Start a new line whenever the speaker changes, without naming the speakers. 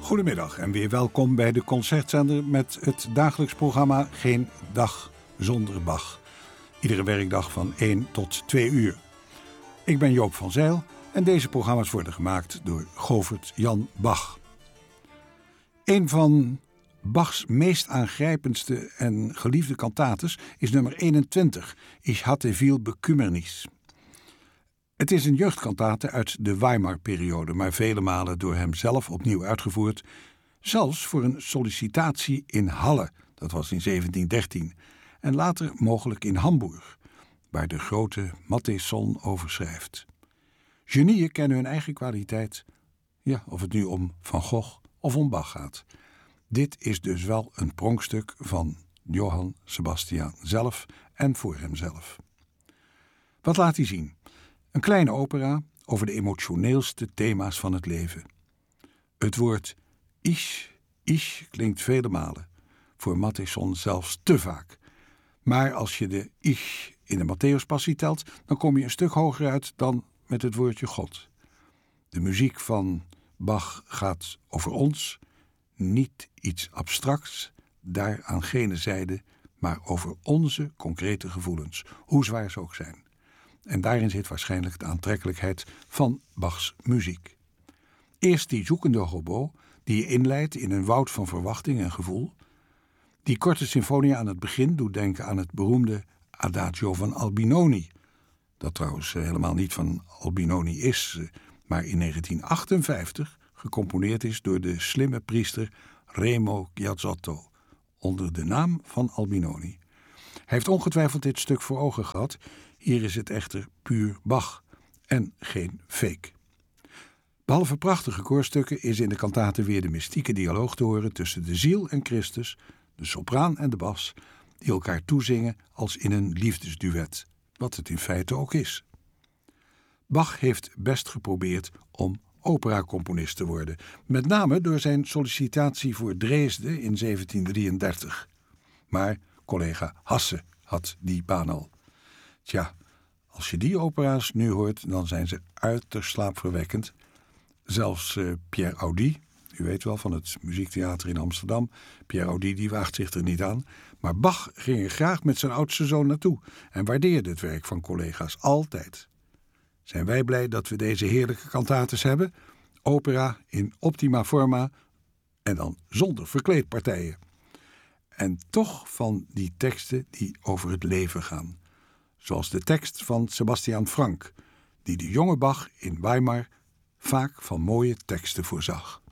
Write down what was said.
Goedemiddag en weer welkom bij de Concertzender met het dagelijks programma Geen Dag Zonder Bach. Iedere werkdag van 1 tot 2 uur. Ik ben Joop van Zijl en deze programma's worden gemaakt door Govert Jan Bach. Een van Bachs meest aangrijpendste en geliefde kantates is nummer 21, Ich hatte viel Bekümmernis. Het is een jeugdkantate uit de Weimar-periode, maar vele malen door hem zelf opnieuw uitgevoerd, zelfs voor een sollicitatie in Halle, dat was in 1713, en later mogelijk in Hamburg, waar de grote Mattheson over schrijft. Genieën kennen hun eigen kwaliteit, ja, of het nu om Van Gogh of om Bach gaat. Dit is dus wel een pronkstuk van Johann Sebastian zelf en voor hemzelf. Wat laat hij zien? Een kleine opera over de emotioneelste thema's van het leven. Het woord ich klinkt vele malen, voor Mattheson zelfs te vaak. Maar als je de ich in de Matthäuspassie telt, dan kom je een stuk hoger uit dan met het woordje God. De muziek van Bach gaat over ons, niet iets abstracts, daar aan gene zijde, maar over onze concrete gevoelens, hoe zwaar ze ook zijn. En daarin zit waarschijnlijk de aantrekkelijkheid van Bachs muziek. Eerst die zoekende hobo, die je inleidt in een woud van verwachting en gevoel. Die korte symfonie aan het begin doet denken aan het beroemde Adagio van Albinoni. Dat trouwens helemaal niet van Albinoni is, maar in 1958 gecomponeerd is door de slimme priester Remo Giazzotto, onder de naam van Albinoni. Hij heeft ongetwijfeld dit stuk voor ogen gehad. Hier is het echter puur Bach en geen fake. Behalve prachtige koorstukken is in de kantate weer de mystieke dialoog te horen tussen de ziel en Christus, de sopraan en de bas, die elkaar toezingen als in een liefdesduet, wat het in feite ook is. Bach heeft best geprobeerd om operacomponist te worden, met name door zijn sollicitatie voor Dresden in 1733. Maar collega Hasse had die baan al. Tja, als je die opera's nu hoort, dan zijn ze uiterst slaapverwekkend. Zelfs Pierre Audi, u weet wel, van het Muziektheater in Amsterdam, Pierre Audi die waagt zich er niet aan, maar Bach ging er graag met zijn oudste zoon naartoe en waardeerde het werk van collega's altijd. Zijn wij blij dat we deze heerlijke kantates hebben? Opera in optima forma en dan zonder verkleedpartijen. En toch van die teksten die over het leven gaan. Zoals de tekst van Sebastian Frank, die de jonge Bach in Weimar vaak van mooie teksten voorzag.